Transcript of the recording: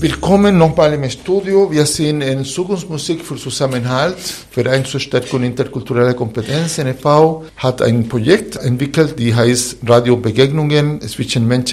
Willkommen nochmal im Studio. Wir sind in Zukunftsmusik für Zusammenhalt, Verein zur Stärkung interkultureller Kompetenzen e.V. hat ein Projekt entwickelt, die heißt Radio Begegnungen zwischen Menschen